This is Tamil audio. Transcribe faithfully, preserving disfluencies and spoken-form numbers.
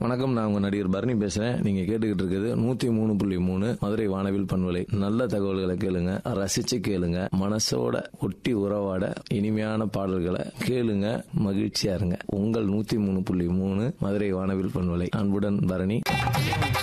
வணக்கம், நான் உங்க நடிகர் பரணி பேசுறேன். நீங்க கேட்டுக்கிட்டு இருக்கிறது நூத்தி மூணு புள்ளி மூணு மதுரை வானவில் பண்பலை. நல்ல தகவல்களை கேளுங்க, ரசிச்சு கேளுங்க, மனசோட ஒட்டி உறவாட இனிமையான பாடல்களை கேளுங்க, மகிழ்ச்சியா இருங்க. உங்கள் நூத்தி மூணு புள்ளி மூணு மதுரை வானவில் பண்பலை. அன்புடன் பரணி.